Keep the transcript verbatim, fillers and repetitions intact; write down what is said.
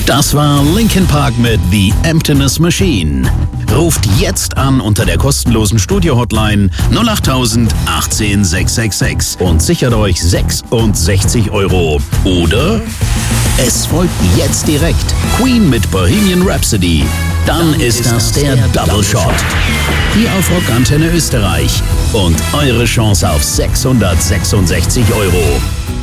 Das war Linkin Park mit The Emptiness Machine. Ruft jetzt an unter der kostenlosen Studio-Hotline null acht null null eins sechs sechs sechs und sichert euch sechsundsechzig Euro. Oder es folgt jetzt direkt Queen mit Bohemian Rhapsody. Dann, Dann ist das der Double Shot. Hier auf Rock Antenne Österreich. Und eure Chance auf sechshundertsechsundsechzig Euro.